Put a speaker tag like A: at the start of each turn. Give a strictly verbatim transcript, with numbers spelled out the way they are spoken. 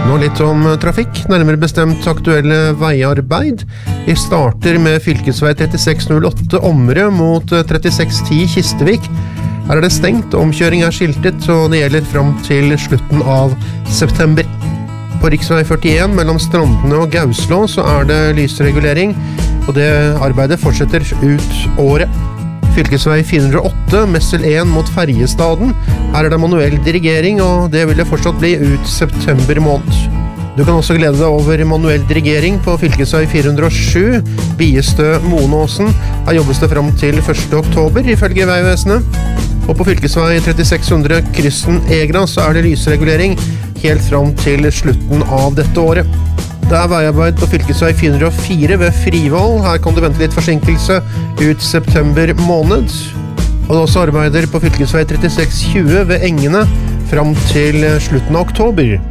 A: Nå litt om trafikk, nærmere bestemt aktuelle veiarbeid. Vi starter med fylkesvei trettiseks null åtte Omre mot trettiseks ti Kistevik. Her er det stengt, omkjøring er skiltet, og det gjelder frem til slutten av september. På riksvei førtien mellom Strandene og Gauslå så er det lysregulering, og det arbeidet fortsetter ut året. Fylkesvei fire hundre og åtte, Messel en mot Ferjestaden. Her er det manuell dirigering, og det vil det fortsatt bli ut september måned. Du kan også glede deg over manuell dirigering på fylkesvei fire hundre og sju, Biestø-Monåsen. Her jobbes det frem til første oktober, ifølge Veivesenet. Og på fylkesvei trettiseks hundre, Krysten-Egra, så er det lysregulering helt frem til slutten av dette året. Det er veiarbeid på fylkesvei fire hundre og fire ved Frivoll. Her kan du vente litt forsinkelse ut september måned. Og det er også arbeider på fylkesvei trettiseks tjue ved Engene frem til slutten av oktober.